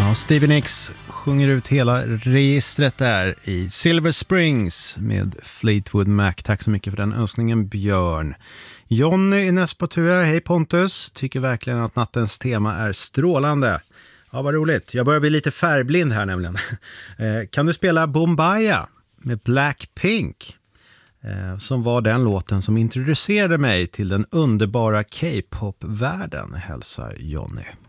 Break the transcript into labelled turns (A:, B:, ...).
A: Ja, Stevie Nicks sjunger ut hela registret där i Silver Springs med Fleetwood Mac. Tack så mycket för den önskningen, Björn. Jonny är näst på tur. Hej Pontus, tycker verkligen att nattens tema är strålande. Ja, vad roligt. Jag börjar bli lite färgblind här nämligen. Kan du spela Bombaya med Blackpink? Som var den låten som introducerade mig till den underbara K-pop-världen, hälsar Jonny.